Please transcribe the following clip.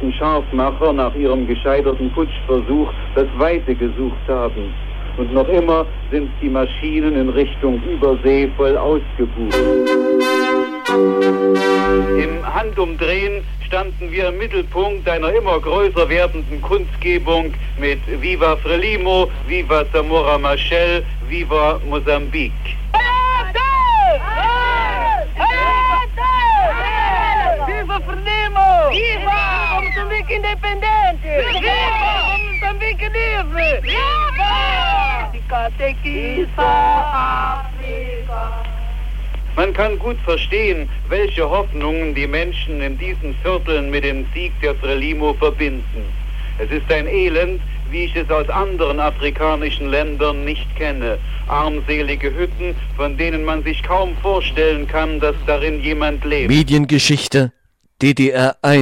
deutschen Scharfmacher nach ihrem gescheiterten Putschversuch das Weite gesucht haben. Und noch immer sind die Maschinen in Richtung Übersee voll ausgebucht. Im Handumdrehen standen wir im Mittelpunkt einer immer größer werdenden Kundgebung mit Viva Frelimo, Viva Zamora Machel, Viva Mosambik. Viva Frelimo! Viva Moçambique independente! Viva Moçambique livre! Viva! Afrika! Man kann gut verstehen, welche Hoffnungen die Menschen in diesen Vierteln mit dem Sieg der Frelimo verbinden. Es ist ein Elend, wie ich es aus anderen afrikanischen Ländern nicht kenne. Armselige Hütten, von denen man sich kaum vorstellen kann, dass darin jemand lebt. Mediengeschichte DDR 1